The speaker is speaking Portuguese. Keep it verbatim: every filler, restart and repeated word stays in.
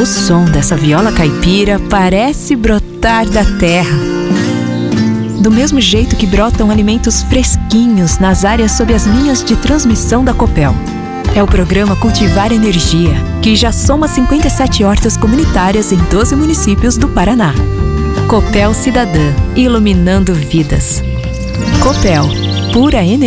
som dessa viola caipira parece brotar da terra. Do mesmo jeito que brotam alimentos fresquinhos nas áreas sob as linhas de transmissão da Copel. É o programa Cultivar Energia, que já soma cinquenta e sete hortas comunitárias em doze municípios do Paraná. Copel Cidadã, iluminando vidas. Copel, pura energia.